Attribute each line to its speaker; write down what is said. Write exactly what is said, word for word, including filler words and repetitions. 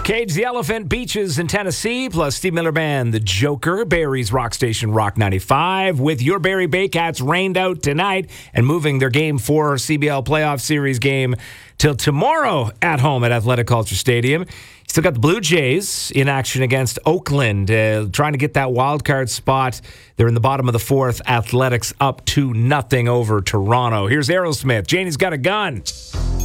Speaker 1: Cage the Elephant, Beaches in Tennessee, plus Steve Miller Band, The Joker, Barrie's Rock Station, Rock ninety-five, with your Barrie Baycats rained out tonight and moving their Game four C B L Playoff Series game till tomorrow at home at Athletic Culture Stadium. Still got the Blue Jays in action against Oakland, uh, trying to get that wild card spot. They're in the bottom of the fourth. Athletics up two nothing over Toronto. Here's Aerosmith. Janie's got a gun.